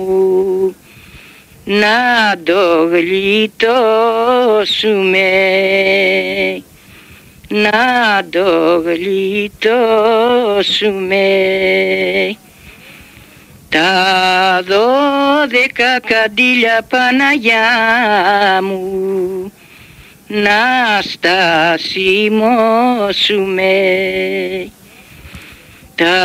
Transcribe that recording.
να το γλιτώσουμε, να το γλιτώσουμε. Τα 12 καντήλια, Παναγιά μου, να στασιμώσουμε.